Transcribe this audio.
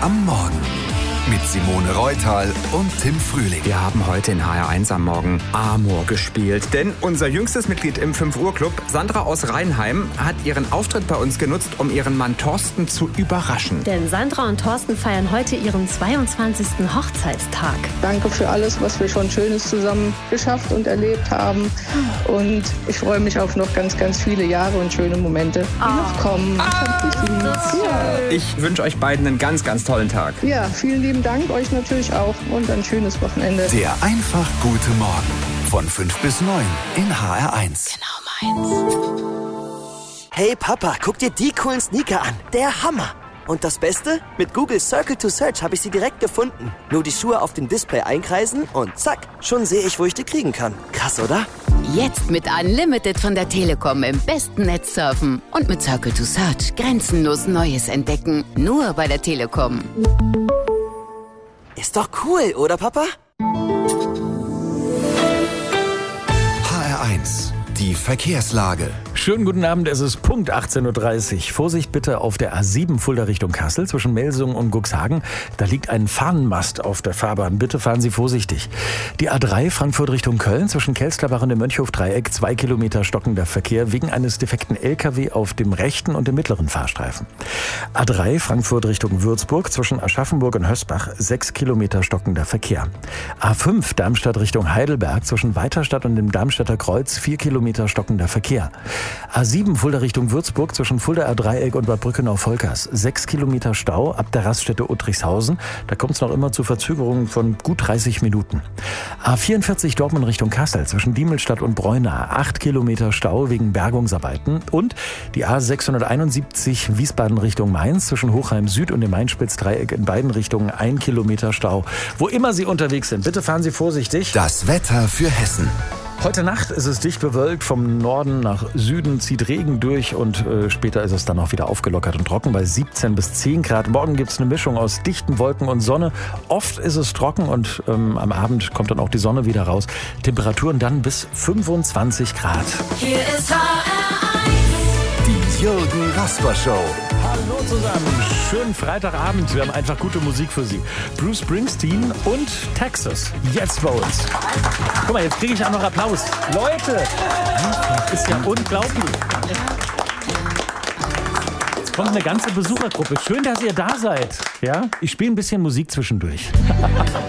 am Morgen. Mit Simone Reutal und Tim Frühling. Wir haben heute in HR1 am Morgen Amor gespielt. Denn unser jüngstes Mitglied im 5-Uhr-Club, Sandra aus Rheinheim, hat ihren Auftritt bei uns genutzt, um ihren Mann Thorsten zu überraschen. Denn Sandra und Thorsten feiern heute ihren 22. Hochzeitstag. Danke für alles, was wir schon Schönes zusammen geschafft und erlebt haben. Und ich freue mich auf noch ganz, ganz viele Jahre und schöne Momente, die noch kommen. Ich wünsche euch beiden einen ganz, ganz tollen Tag. Ja, vielen lieben Dank, euch natürlich auch und ein schönes Wochenende. Der einfach gute Morgen von 5 bis 9 in HR1. Genau meins. Hey Papa, guck dir die coolen Sneaker an. Der Hammer. Und das Beste? Mit Google Circle to Search habe ich sie direkt gefunden. Nur die Schuhe auf dem Display einkreisen und zack, schon sehe ich, wo ich die kriegen kann. Krass, oder? Jetzt mit Unlimited von der Telekom im besten Netz surfen. Und mit Circle to Search grenzenlos Neues entdecken. Nur bei der Telekom. Ist doch cool, oder Papa? HR1, die Verkehrslage. Schönen guten Abend, es ist Punkt 18.30 Uhr. Vorsicht bitte auf der A7 Fulda Richtung Kassel zwischen Melsungen und Cuxhagen. Da liegt ein Fahnenmast auf der Fahrbahn. Bitte fahren Sie vorsichtig. Die A3 Frankfurt Richtung Köln zwischen Kelsterbach und dem Mönchhof-Dreieck 2 Kilometer stockender Verkehr wegen eines defekten LKW auf dem rechten und dem mittleren Fahrstreifen. A3 Frankfurt Richtung Würzburg zwischen Aschaffenburg und Hösbach 6 Kilometer stockender Verkehr. A5 Darmstadt Richtung Heidelberg zwischen Weiterstadt und dem Darmstädter Kreuz 4 Kilometer stockender Verkehr. A7 Fulda Richtung Würzburg zwischen Fuldaer Dreieck und Bad Brückenau-Volkers 6 Kilometer Stau ab der Raststätte Uttrichshausen. Da kommt es noch immer zu Verzögerungen von gut 30 Minuten. A44 Dortmund Richtung Kassel zwischen Diemelstadt und Breuna 8 Kilometer Stau wegen Bergungsarbeiten. Und die A671 Wiesbaden Richtung Mainz zwischen Hochheim Süd und dem Main-Spitz-Dreieck in beiden Richtungen 1 Kilometer Stau. Wo immer Sie unterwegs sind, bitte fahren Sie vorsichtig. Das Wetter für Hessen. Heute Nacht ist es dicht bewölkt, vom Norden nach Süden zieht Regen durch und später ist es dann auch wieder aufgelockert und trocken bei 17 bis 10 Grad. Morgen gibt es eine Mischung aus dichten Wolken und Sonne. Oft ist es trocken und am Abend kommt dann auch die Sonne wieder raus. Temperaturen dann bis 25 Grad. Hier ist HR1. Die Jürgen Rasper Show. Hallo zusammen, schönen Freitagabend. Wir haben einfach gute Musik für Sie. Bruce Springsteen und Texas, jetzt bei uns. Guck mal, jetzt kriege ich auch noch Applaus. Leute, das ist ja unglaublich. Jetzt kommt eine ganze Besuchergruppe. Schön, dass ihr da seid. Ja? Ich spiele ein bisschen Musik zwischendurch.